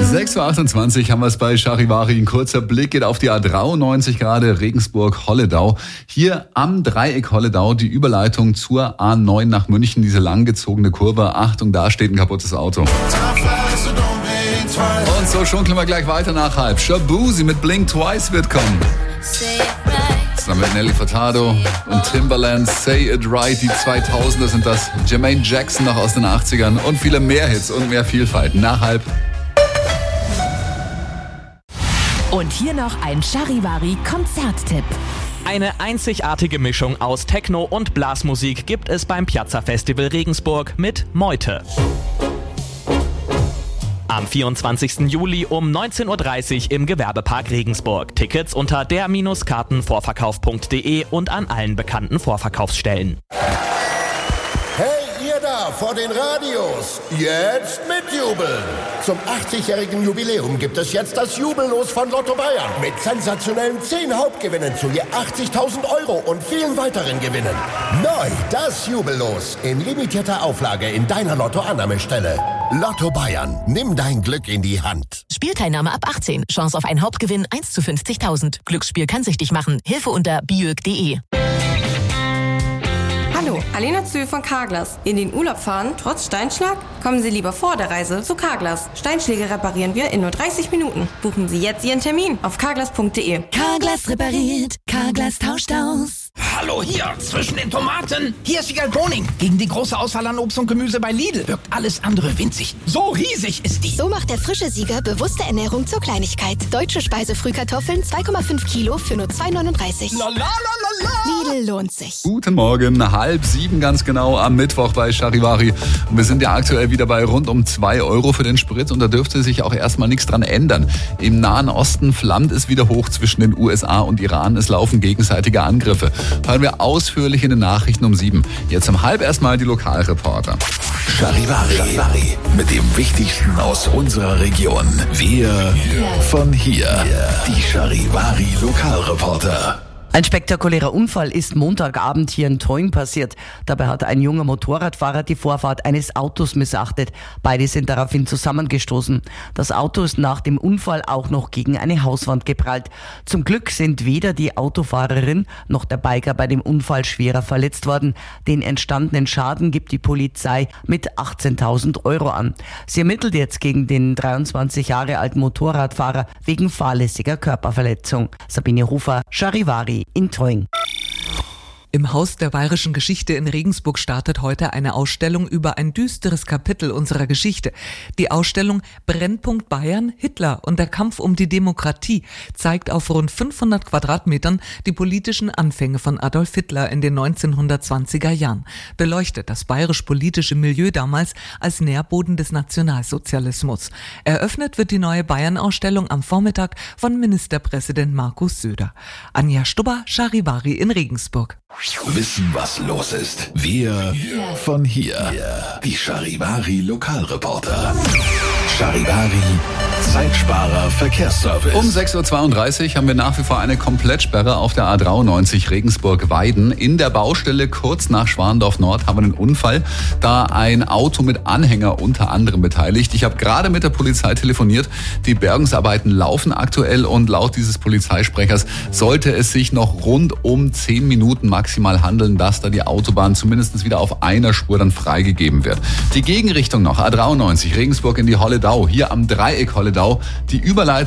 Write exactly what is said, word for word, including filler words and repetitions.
sechs Uhr achtundzwanzig haben wir es bei Charivari. Ein kurzer Blick geht auf die A dreiundneunzig gerade Regensburg-Holledau. Hier am Dreieck Holledau die Überleitung zur A neun nach München, diese langgezogene Kurve. Achtung, da steht ein kaputtes Auto. Und so schunkeln wir gleich weiter nach halb. Shabuzi mit Blink Twice wird kommen. Zusammen mit Nelly Furtado und Timbaland, Say It Right, die zweitausender sind das. Jermaine Jackson noch aus den achtzigern und viele mehr Hits und mehr Vielfalt. Nach halb. Und hier noch ein Charivari-Konzerttipp. Eine einzigartige Mischung aus Techno und Blasmusik gibt es beim Piazza Festival Regensburg mit Meute. Am vierundzwanzigsten Juli um neunzehn Uhr dreißig im Gewerbepark Regensburg. Tickets unter der Karten vorverkauf punkt de und an allen bekannten Vorverkaufsstellen. Hey, ihr da vor den Radios, jetzt mitjubeln! Zum achtzigjährigen Jubiläum gibt es jetzt das Jubellos von Lotto Bayern mit sensationellen zehn Hauptgewinnen zu je achtzigtausend Euro und vielen weiteren Gewinnen. Neu das Jubellos in limitierter Auflage in deiner Lotto-Annahmestelle. Lotto Bayern, nimm dein Glück in die Hand. Spielteilnahme ab achtzehn. Chance auf einen Hauptgewinn eins zu fünfzigtausend. Glücksspiel kann süchtig machen. Hilfe unter biög punkt de. Hallo, Alena Zühl von Carglass. In den Urlaub fahren, trotz Steinschlag? Kommen Sie lieber vor der Reise zu Carglass. Steinschläge reparieren wir in nur dreißig Minuten. Buchen Sie jetzt Ihren Termin auf carglass punkt de. Carglass repariert. Carglass tauscht aus. Hallo hier, zwischen den Tomaten. Hier ist Vigal Boning. Gegen die große Auswahl an Obst und Gemüse bei Lidl wirkt alles andere winzig. So riesig ist die. So macht der frische Sieger bewusste Ernährung zur Kleinigkeit. Deutsche Speisefrühkartoffeln zwei Komma fünf Kilo für nur zwei neununddreißig. La, la, la, la, la. Lidl lohnt sich. Guten Morgen, halb sieben ganz genau am Mittwoch bei Charivari. Und wir sind ja aktuell wieder bei rund um zwei Euro für den Sprit und da dürfte sich auch erstmal nichts dran ändern. Im Nahen Osten flammt es wieder hoch zwischen den U S A und Iran. Es laufen gegenseitige Angriffe. Hören wir ausführlich in den Nachrichten um sieben. Jetzt um halb erstmal die Lokalreporter. Charivari, Charivari mit dem Wichtigsten aus unserer Region. Wir von hier. Die Charivari Lokalreporter. Ein spektakulärer Unfall ist Montagabend hier in Thoing passiert. Dabei hat ein junger Motorradfahrer die Vorfahrt eines Autos missachtet. Beide sind daraufhin zusammengestoßen. Das Auto ist nach dem Unfall auch noch gegen eine Hauswand geprallt. Zum Glück sind weder die Autofahrerin noch der Biker bei dem Unfall schwerer verletzt worden. Den entstandenen Schaden gibt die Polizei mit achtzehntausend Euro an. Sie ermittelt jetzt gegen den dreiundzwanzig Jahre alten Motorradfahrer wegen fahrlässiger Körperverletzung. Sabine Hofer, Charivari in Thoing. Im Haus der Bayerischen Geschichte in Regensburg startet heute eine Ausstellung über ein düsteres Kapitel unserer Geschichte. Die Ausstellung Brennpunkt Bayern, Hitler und der Kampf um die Demokratie zeigt auf rund fünfhundert Quadratmetern die politischen Anfänge von Adolf Hitler in den neunzehnhundertzwanziger Jahren, beleuchtet das bayerisch-politische Milieu damals als Nährboden des Nationalsozialismus. Eröffnet wird die neue Bayern-Ausstellung am Vormittag von Ministerpräsident Markus Söder. Anja Stubber, Charivari in Regensburg. Wissen, was los ist. Wir von hier. Die Charivari Lokalreporter. Charivari Zeitsparer Verkehrsservice. Um sechs Uhr zweiunddreißig haben wir nach wie vor eine Komplettsperre auf der A dreiundneunzig Regensburg-Weiden. In der Baustelle kurz nach Schwandorf Nord haben wir einen Unfall, da ein Auto mit Anhänger unter anderem beteiligt. Ich habe gerade mit der Polizei telefoniert. Die Bergungsarbeiten laufen aktuell und laut dieses Polizeisprechers sollte es sich noch rund um zehn Minuten maximal handeln, dass da die Autobahn zumindest wieder auf einer Spur dann freigegeben wird. Die Gegenrichtung noch, A dreiundneunzig Regensburg in die Holledau, hier am Dreieck Holledau, die Überleitung